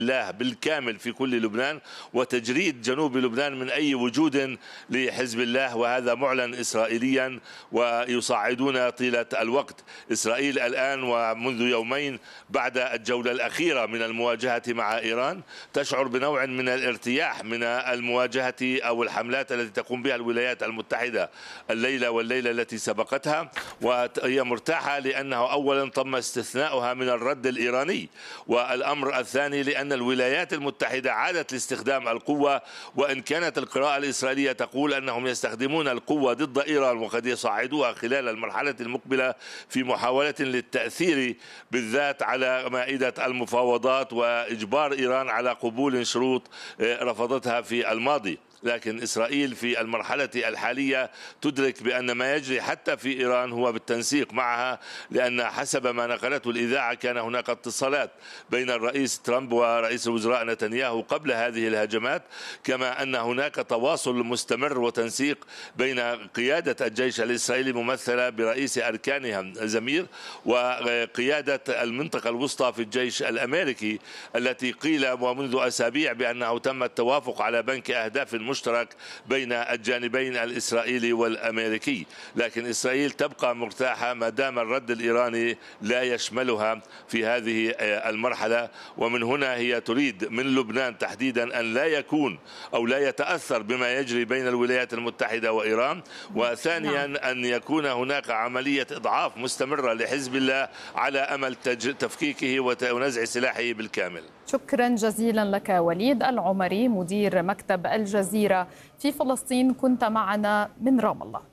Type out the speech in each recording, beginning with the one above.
الله بالكامل في كل لبنان، وتجريد جنوب لبنان من أي وجود لحزب الله، وهذا معلن إسرائيليا ويصعدون طيلة الوقت. إسرائيل الآن ومنذ يومين بعد الجولة الأخيرة من المواجهة مع إيران تشعر بنوع من الارتياح من المواجهة أو الحملات التي تقوم بها الولايات المتحدة الليلة والليلة التي سبقتها، وهي مرتاحة لأنه أولا تم استثناؤها من الرد الإيراني، والأمر الثاني لأن الولايات المتحدة عادت لاستخدام القوة، وإن كانت القراءة الإسرائيلية تقول أنهم يستخدمون القوة ضد إيران وقد يصعدوها خلال المرحلة المقبلة في محاولة للتأثير بالذات على مائدة المفاوضات وإجبار إيران على قبول شروط رفضتها في الماضي. لكن إسرائيل في المرحلة الحالية تدرك بأن ما يجري حتى في إيران هو بالتنسيق معها، لأن حسب ما نقلته الإذاعة كان هناك اتصالات بين الرئيس ترامب ورئيس الوزراء نتنياهو قبل هذه الهجمات، كما أن هناك تواصل مستمر وتنسيق بين قيادة الجيش الإسرائيلي ممثلة برئيس أركانها زمير وقيادة المنطقة الوسطى في الجيش الأمريكي، التي قيل ومنذ أسابيع بأنه تم التوافق على بنك أهداف مشترك بين الجانبين الإسرائيلي والأمريكي. لكن إسرائيل تبقى مرتاحة ما دام الرد الإيراني لا يشملها في هذه المرحلة، ومن هنا هي تريد من لبنان تحديدا أن لا يكون أو لا يتأثر بما يجري بين الولايات المتحدة وإيران، وثانيا أن يكون هناك عملية إضعاف مستمرة لحزب الله على أمل تفكيكه ونزع سلاحه بالكامل. شكرا جزيلا لك وليد العمري مدير مكتب الجزيرة في فلسطين، كنت معنا من رام الله.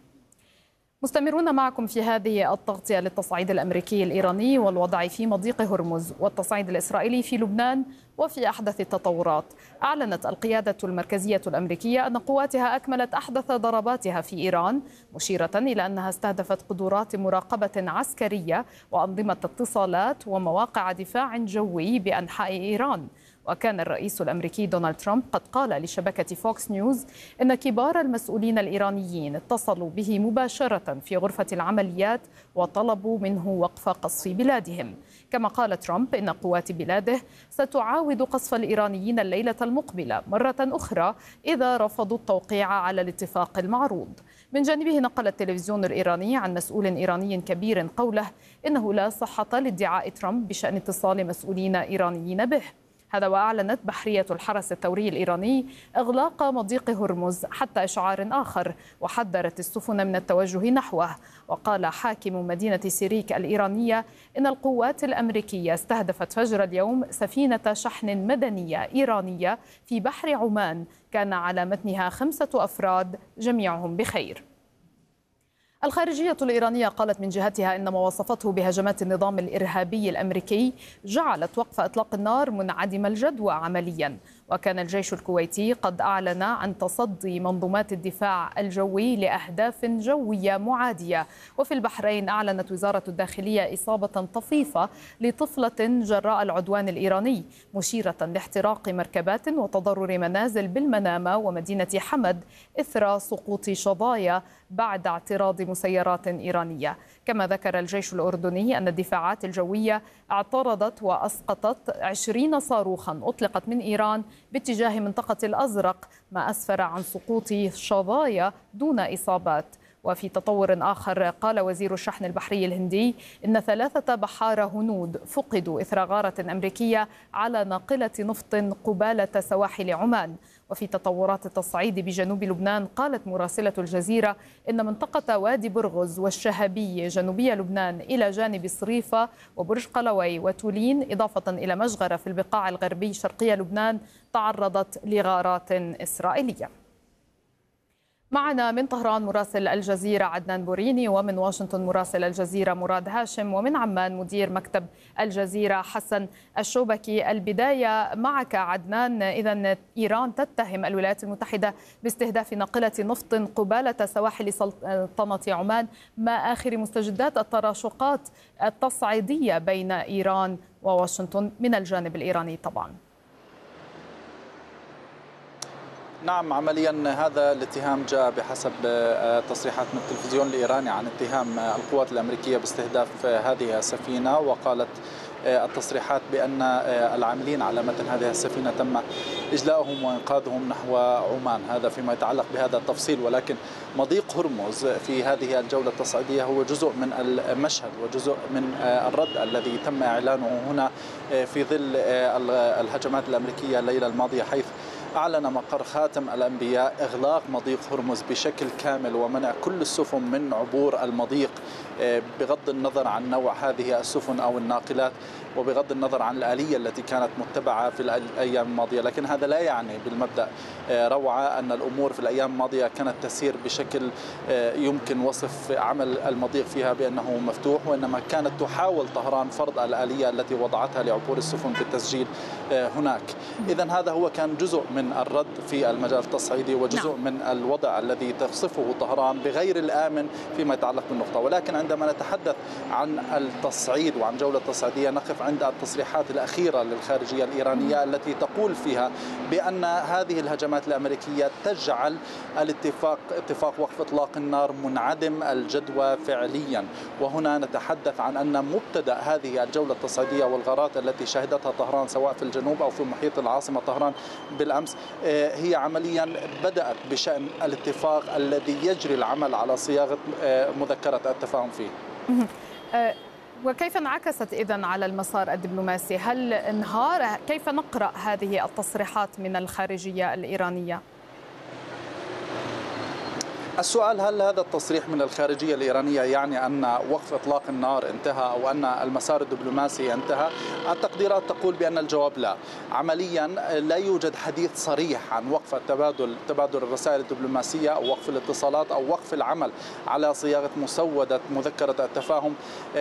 مستمرون معكم في هذه التغطية للتصعيد الأمريكي الإيراني والوضع في مضيق هرمز والتصعيد الإسرائيلي في لبنان وفي أحدث التطورات. أعلنت القيادة المركزية الأمريكية أن قواتها أكملت أحدث ضرباتها في إيران، مشيرة إلى أنها استهدفت قدرات مراقبة عسكرية وأنظمة اتصالات ومواقع دفاع جوي بأنحاء إيران. وكان الرئيس الأمريكي دونالد ترامب قد قال لشبكة فوكس نيوز إن كبار المسؤولين الإيرانيين اتصلوا به مباشرة في غرفة العمليات وطلبوا منه وقف قصف بلادهم. كما قال ترامب إن قوات بلاده ستعاود قصف الإيرانيين الليلة المقبلة مرة أخرى إذا رفضوا التوقيع على الاتفاق المعروض. من جانبه نقل التلفزيون الإيراني عن مسؤول إيراني كبير قوله إنه لا صحة لادعاء ترامب بشأن اتصال مسؤولين إيرانيين به. هذا وأعلنت بحرية الحرس الثوري الإيراني إغلاق مضيق هرمز حتى إشعار آخر، وحذرت السفن من التوجه نحوه. وقال حاكم مدينة سيريك الإيرانية إن القوات الأمريكية استهدفت فجر اليوم سفينة شحن مدنية إيرانية في بحر عمان كان على متنها 5 أفراد جميعهم بخير. الخارجية الإيرانية قالت من جهتها إن ما وصفته بهجمات النظام الإرهابي الأمريكي جعلت وقف إطلاق النار منعدم الجدوى عمليا. وكان الجيش الكويتي قد أعلن عن تصدي منظومات الدفاع الجوي لأهداف جوية معادية. وفي البحرين أعلنت وزارة الداخلية إصابة طفيفة لطفلة جراء العدوان الإيراني، مشيرة لاحتراق مركبات وتضرر منازل بالمنامة ومدينة حمد إثر سقوط شظايا بعد اعتراض مسيرات إيرانية. كما ذكر الجيش الأردني أن الدفاعات الجوية اعترضت وأسقطت 20 صاروخا أطلقت من إيران باتجاه منطقة الأزرق، ما أسفر عن سقوط شظايا دون إصابات. وفي تطور آخر قال وزير الشحن البحري الهندي إن 3 بحار هنود فقدوا إثر غارة أمريكية على ناقلة نفط قبالة سواحل عمان. وفي تطورات التصعيد بجنوب لبنان قالت مراسلة الجزيرة إن منطقة وادي برغز والشهبية جنوبي لبنان إلى جانب صريفة وبرج قلوي وتولين إضافة إلى مجغرة في البقاع الغربي شرقي لبنان تعرضت لغارات إسرائيلية. معنا من طهران مراسل الجزيرة عدنان بوريني، ومن واشنطن مراسل الجزيرة مراد هاشم، ومن عمان مدير مكتب الجزيرة حسن الشوبكي. البداية معك عدنان. إذن إيران تتهم الولايات المتحدة باستهداف ناقلة نفط قبالة سواحل سلطنة عمان. ما آخر مستجدات التراشقات التصعيدية بين إيران وواشنطن من الجانب الإيراني طبعا؟ نعم، عمليا هذا الاتهام جاء بحسب تصريحات من التلفزيون الإيراني عن اتهام القوات الأمريكية باستهداف هذه السفينة، وقالت التصريحات بأن العاملين على متن هذه السفينة تم إجلاءهم وإنقاذهم نحو عمان. هذا فيما يتعلق بهذا التفصيل، ولكن مضيق هرمز في هذه الجولة التصعيدية هو جزء من المشهد وجزء من الرد الذي تم إعلانه هنا في ظل الهجمات الأمريكية الليلة الماضية، حيث أعلن مقر خاتم الأنبياء إغلاق مضيق هرمز بشكل كامل ومنع كل السفن من عبور المضيق، بغض النظر عن نوع هذه السفن أو الناقلات وبغض النظر عن الآلية التي كانت متبعة في الأيام الماضية. لكن هذا لا يعني بالمبدأ روعة أن الأمور في الأيام الماضية كانت تسير بشكل يمكن وصف عمل المضيق فيها بأنه مفتوح، وإنما كانت تحاول طهران فرض الآلية التي وضعتها لعبور السفن بالتسجيل هناك. إذن هذا هو كان جزء من الرد في المجال التصعيدي وجزء من الوضع الذي تصفه طهران بغير الآمن فيما يتعلق بالنقطة. ولكن عندما نتحدث عن التصعيد وعن جولة تصعيدية نقف عند التصريحات الأخيرة للخارجية الإيرانية التي تقول فيها بأن هذه الهجمات الأمريكية تجعل اتفاق وقف إطلاق النار منعدم الجدوى فعليا. وهنا نتحدث عن أن مبتدأ هذه الجولة التصعيدية والغارات التي شهدتها طهران سواء في الجنوب أو في محيط العاصمة طهران بالأمس هي عمليا بدأت بشأن الاتفاق الذي يجري العمل على صياغة مذكرة التفاهم فيه. وكيف انعكست إذن على المسار الدبلوماسي؟ هل انهار؟ كيف نقرأ هذه التصريحات من الخارجية الإيرانية؟ السؤال هل هذا التصريح من الخارجية الإيرانية يعني أن وقف إطلاق النار انتهى أو أن المسار الدبلوماسي انتهى؟ التقديرات تقول بأن الجواب لا. عمليا لا يوجد حديث صريح عن وقف تبادل الرسائل الدبلوماسية أو وقف الاتصالات أو وقف العمل على صياغة مسودة مذكرة التفاهم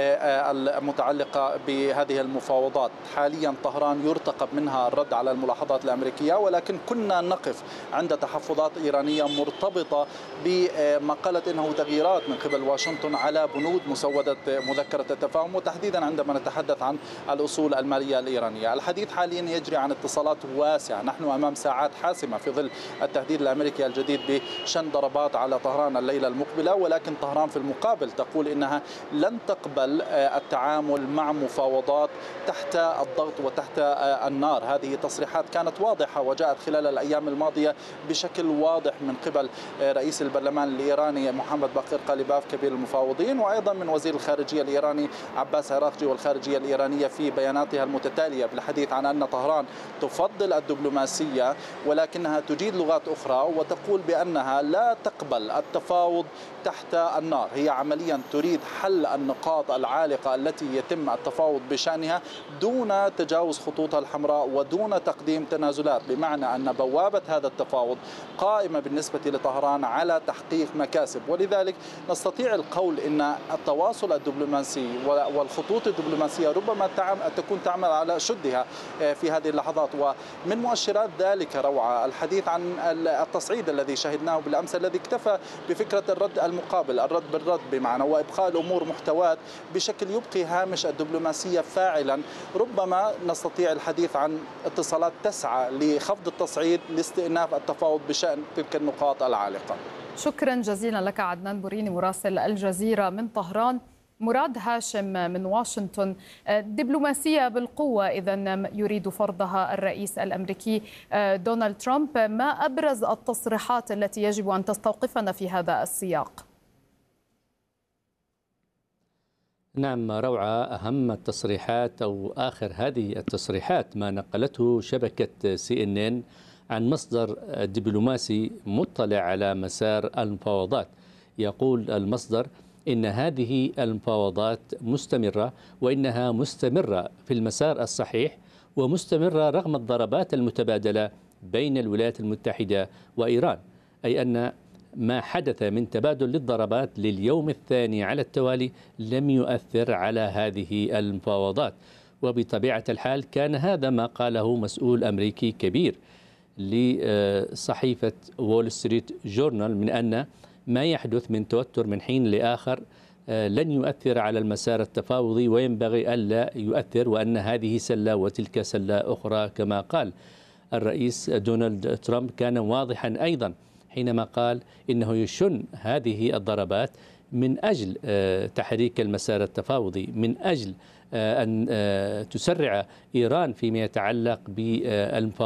المتعلقة بهذه المفاوضات. حاليا طهران يرتقب منها الرد على الملاحظات الأمريكية، ولكن كنا نقف عند تحفظات إيرانية مرتبطة بما قالت إنه تغييرات من قبل واشنطن على بنود مسودة مذكرة التفاهم، وتحديدا عندما نتحدث عن الأصول المالية الإيرانية. الحديث حاليا يجري عن اتصالات واسعة. نحن أمام ساعات حاسمة في ظل التهديد الأمريكي الجديد بشن ضربات على طهران الليلة المقبلة، ولكن طهران في المقابل تقول إنها لن تقبل التعامل مع مفاوضات تحت الضغط وتحت النار. هذه تصريحات كانت واضحة وجاءت خلال الأيام الماضية بشكل واضح من قبل رئيس البرلمان الإيراني محمد باقر قاليباف كبير المفاوضين، وأيضا من وزير الخارجية الإيراني عباس عراقجي والخارجية الإيرانية في بياناتها المتتالية بالحديث عن أن طهران تفضل الدبلوماسية ولكنها تجيد لغات أخرى، وتقول بأنها لا تقبل التفاوض تحت النار. هي عمليا تريد حل النقاط العالقة التي يتم التفاوض بشأنها دون تجاوز خطوطها الحمراء ودون تقديم تنازلات، بمعنى أن بوابة هذا التفاوض قائمة بالنسبة لطهران على تحقيق مكاسب. ولذلك نستطيع القول إن التواصل الدبلوماسي والخطوط الدبلوماسية ربما تكون تعمل على شدها في هذه اللحظات. ومن مؤشرات ذلك روعة الحديث عن التصعيد الذي شهدناه بالأمس، الذي اكتفى بفكرة الرد المقابل، الرد بالرد، بمعنى وإبقاء الأمور محتوات بشكل يبقي هامش الدبلوماسية فاعلا. ربما نستطيع الحديث عن اتصالات تسعى لخفض التصعيد لاستئناف التفاوض بشأن تلك النقاط العالقة. شكرا جزيلا لك عدنان بوريني مراسل الجزيرة من طهران. مراد هاشم من واشنطن. دبلوماسية بالقوة إذن يريد فرضها الرئيس الأمريكي دونالد ترامب. ما أبرز التصريحات التي يجب أن تستوقفنا في هذا السياق؟ نعم روعة، أهم التصريحات أو آخر هذه التصريحات ما نقلته شبكة CNN عن مصدر دبلوماسي مطلع على مسار المفاوضات. يقول المصدر إن هذه المفاوضات مستمرة، وإنها مستمرة في المسار الصحيح ومستمرة رغم الضربات المتبادلة بين الولايات المتحدة وإيران، أي أن ما حدث من تبادل للضربات لليوم الثاني على التوالي لم يؤثر على هذه المفاوضات. وبطبيعة الحال كان هذا ما قاله مسؤول أمريكي كبير لصحيفة وول ستريت جورنال من أن ما يحدث من توتر من حين لآخر لن يؤثر على المسار التفاوضي وينبغي ألا يؤثر، وأن هذه سلة وتلك سلة أخرى. كما قال الرئيس دونالد ترامب كان واضحا أيضا حينما قال إنه يشن هذه الضربات من أجل تحريك المسار التفاوضي، من أجل أن تسرع إيران فيما يتعلق بالمفاوضات